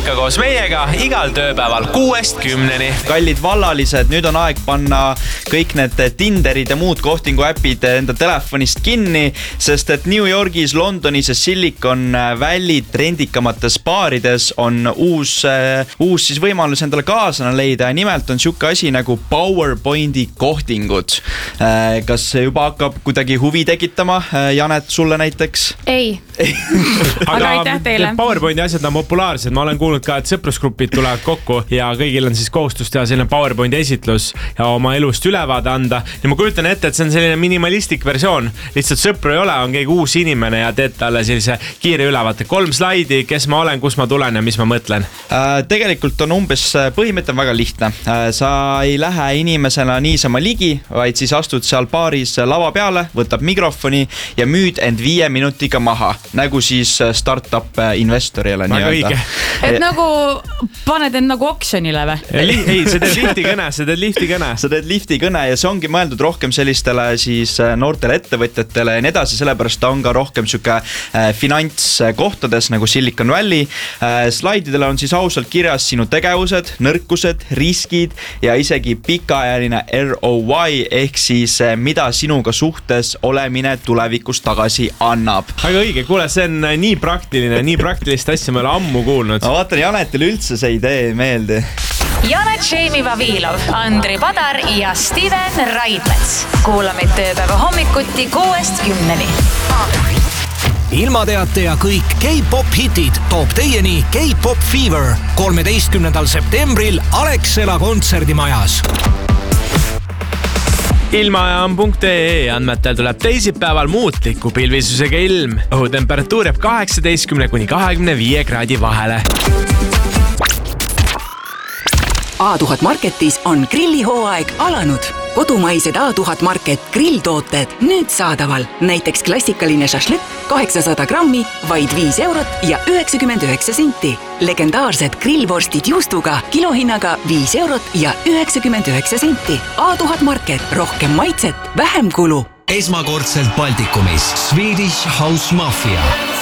ärka koos meiega igal tööpäeval 6-10. Kallid vallalised, nüüd on aeg panna kõik need Tinderid ja muud kohtingu äpid enda telefonist kinni, sest et New Yorgis, Londonis ja Silicon Valley trendikamates baarides on uus siis võimalus endale kaaslane leida ja nimelt on siuke asi nagu PowerPointi kohtingud. Kas juba hakkab kuidagi huvi tekitama, Janet, sulle näiteks? Ei. Aga aitäh teile. PowerPointi asjad on populaarsed. Ma olen kuulnud ka, et sõprusgrupid tulevad kokku ja kõigil on siis kohustus teha selline PowerPointi esitlus ja oma elust ülevaade anda. Ja ma kujutan ette, et see on selline minimalistik versioon. Lihtsalt sõpru ei ole, on keegi uus inimene ja teed talle sellise kiire ülevaate. 3 slaidi, kes ma olen, kus ma tulen ja mis ma mõtlen. Tegelikult on umbes põhimõte on väga lihtne. Sa ei lähe inimesena niisama ligi, vaid siis astud seal baaris lava peale, võtab mikrofoni ja müüd end 5 minutiga maha. Nagu siis startup investorile. Väga õige. Et nagu paned end nagu oksjonile või? Ei, see teed liftikõne. Sa teed liftikõne ja see ongi mõeldud rohkem sellistele siis noortele ettevõtjatele ja nii edasi, sellepärast ta on ka rohkem siuke finantskohtades nagu Silicon Valley. Slaididele on siis ausalt kirjas sinu tegevused, nõrkused, riskid ja isegi pikaajaline ROI ehk siis mida sinuga suhtes olemine tulevikus tagasi annab. Aga õige, kuule, see on nii praktilist asja ma olen ammu kuulnud. Ma vaatan, Janetile üldse see idee meeldi. Janet Šeimi Vavilov, Andri Padar ja Steven Raidmets. Kuulame tööpäeva hommikuti 6-10. Ilmateate ja kõik K-pop hitid toob teieni K-pop Fever 13. septembril Alexela kontserdimajas. Ilmajaam.ee andmetel tuleb teisipäeval muutliku pilvisusega ilm. Õhutemperatuur jääb 18–25 kraadi vahele. A1000 Marketis on grillihooaeg alanud. Kodumaised A1000 Market grilltooted nüüd saadaval. Näiteks klassikaline šašlõkk 800 grammi, vaid 5 eurot ja 99 senti. Legendaarsed grillvorstid juustuga kilohinnaga 5 eurot ja 99 senti. A1000 Market, rohkem maitset, vähem kulu. Esmakordselt Baltikumis Swedish House Mafia.